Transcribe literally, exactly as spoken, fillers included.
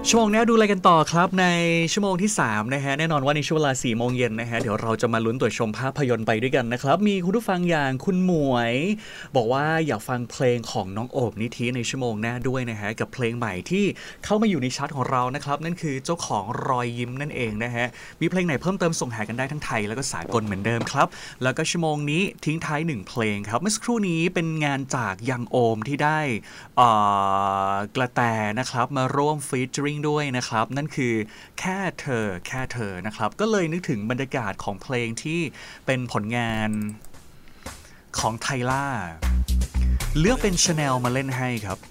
ชั่วโมงนี้ดูอะไรกันต่อครับในชั่วโมงที่สามนะฮะแน่นอนว่าในช่วงเวลาสี่โมงเย็นนะฮะเดี๋ยวเราจะมาลุ้นตัวชมภาพยนตร์ไปด้วยกันนะครับมีคุณผู้ฟังอย่างคุณหมวยบอกว่าอยากฟังเพลงของน้องโอบนิธิในชั่วโมงหน้าด้วยนะฮะกับเพลงใหม่ที่เข้ามาอยู่ในชาร์ตของเรานะครับนั่นคือเจ้าของรอยยิ้มนั่นเองนะฮะมีเพลงไหนเพิ่มเติมส่งหากันได้ทั้งไทยแล้วก็สากลเหมือนเดิมครับแล้วก็ชั่วโมงนี้ทิ้งท้ายหนึ่งเพลงครับเมื่อสักครู่นี้เป็นงานจากยังโอมที่ได้กระแตนะครับมาร่วมฟีเจอริงด้วยนะครับนั่นคือแค่เธอแค่เธอนะครับก็เลยนึกถึงบรรยากาศของเพลงที่เป็นผลงานของไทล่าเลือกเป็น Chanel มาเล่นให้ครับ